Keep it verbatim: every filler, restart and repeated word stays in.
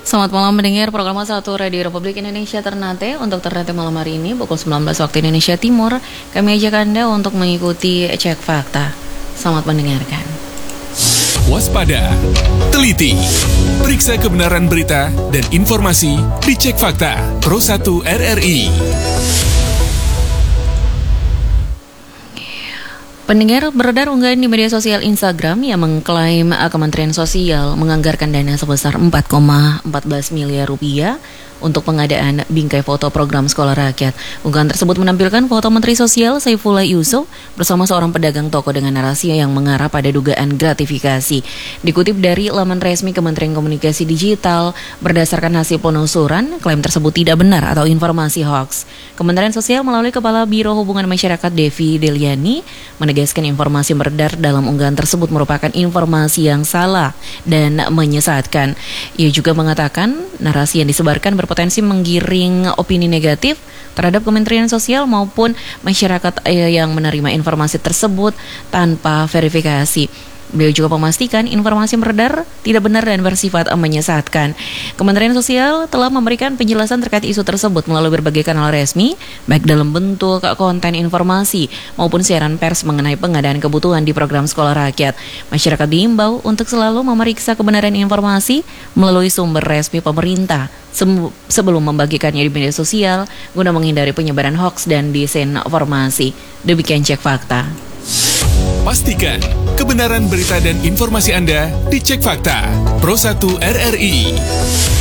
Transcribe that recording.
Selamat malam mendengar program satu Radio Republik Indonesia Ternate. Untuk Ternate malam hari ini pukul sembilan belas waktu Indonesia Timur, kami ajak Anda untuk mengikuti Cek Fakta. Selamat mendengarkan. Waspada, teliti, periksa kebenaran berita dan informasi di Cek Fakta Pro satu R R I. Pendengar, beredar unggahan di media sosial Instagram yang mengklaim Kementerian Sosial menganggarkan dana sebesar empat koma satu empat miliar rupiah untuk pengadaan bingkai foto program Sekolah Rakyat. Unggahan tersebut menampilkan foto Menteri Sosial Saifullah Yusuf bersama seorang pedagang toko dengan narasi yang mengarah pada dugaan gratifikasi. Dikutip dari laman resmi Kementerian Komunikasi Digital, berdasarkan hasil penelusuran, klaim tersebut tidak benar atau informasi hoax. Kementerian Sosial melalui Kepala Biro Hubungan Masyarakat Devi Deliani menegaskan informasi beredar dalam unggahan tersebut merupakan informasi yang salah dan menyesatkan. Ia juga mengatakan narasi yang disebarkan berpotensi menggiring opini negatif terhadap Kementerian Sosial maupun masyarakat yang menerima informasi tersebut tanpa verifikasi. Beliau juga memastikan informasi beredar tidak benar dan bersifat menyesatkan. Kementerian Sosial telah memberikan penjelasan terkait isu tersebut melalui berbagai kanal resmi, baik dalam bentuk konten informasi maupun siaran pers mengenai pengadaan kebutuhan di program Sekolah Rakyat. Masyarakat diimbau untuk selalu memeriksa kebenaran informasi melalui sumber resmi pemerintah sebelum membagikannya di media sosial guna menghindari penyebaran hoaks dan disinformasi. Demikian Cek Fakta. Pastikan kebenaran berita dan informasi Anda di Cek Fakta Pro satu R R I.